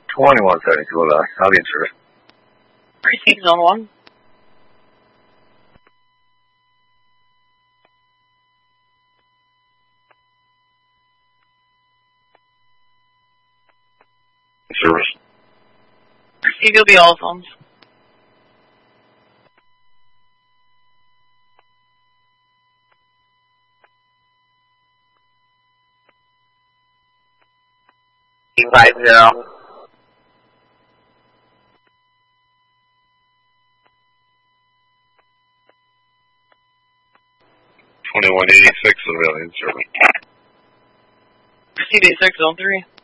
2172 了，Southern service. Receive zone 1. Service. Receive, you'll be all phones. Team 50. 2186 civilian service. Receive 86 zone 3.